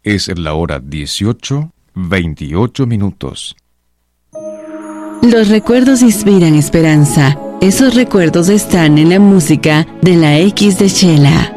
Es la hora 18:28. Los recuerdos inspiran esperanza. Esos recuerdos están en la música de la X de Chela.